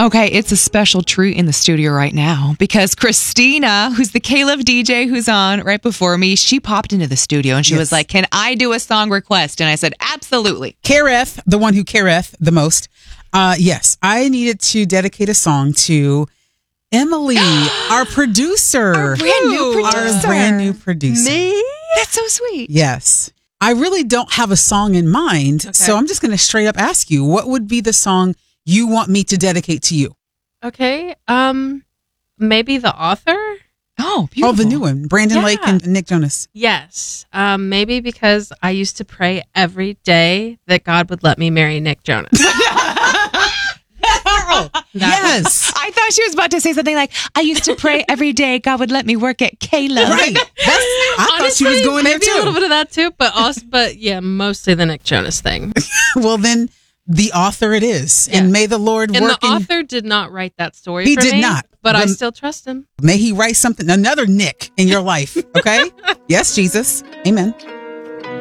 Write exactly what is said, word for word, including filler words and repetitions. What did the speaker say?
Okay, it's a special treat in the studio right now because Christina, who's the K-Love D J who's on right before me, she popped into the studio and she Yes. was like, can I do a song request? And I said, absolutely. Kareth, the one who careth the most. Uh, yes, I needed to dedicate a song to Emily, our producer. Our brand new producer. Our brand new producer. Me? That's so sweet. Yes. I really don't have a song in mind, Okay. so I'm just going to straight up ask you, what would be the song you want me to dedicate to you? Okay. Um, maybe the author? Oh, beautiful. Oh, the new one, Brandon Yeah. Lake and Nick Jonas. Yes. Um, maybe because I used to pray every day that God would let me marry Nick Jonas. Yes. I thought she was about to say something like, I used to pray every day God would let me work at K-Love. Right. That's, I thought she was Honestly, going there maybe a little too. bit of that too, but also, but yeah, mostly the Nick Jonas thing. Well, then the author it is. Yeah. And may the Lord And work the in, author did not write that story. He for did me, not. but I The- still trust him. may he write something, another Nick in your life. Okay? Yes, Jesus. Amen.